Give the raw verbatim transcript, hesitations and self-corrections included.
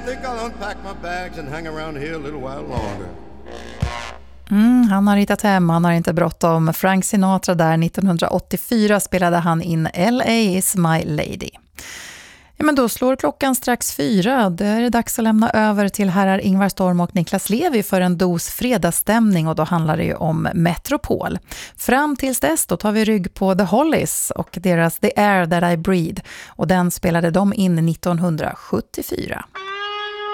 think I'll unpack my bags and hang around here a little while longer. Mm, han har hittat hem, han har inte bråttom. Frank Sinatra där nittonhundraåttiofyra spelade han in L A is my lady. Ja, men då slår klockan strax fyra. Det är dags att lämna över till herrar Ingvar Storm och Niklas Levi för en dos fredagsstämning, och då handlar det ju om Metropol. Fram tills dess då tar vi rygg på The Hollies och deras The Air That I Breathe, och den spelade de in nittonhundrasjuttiofyra.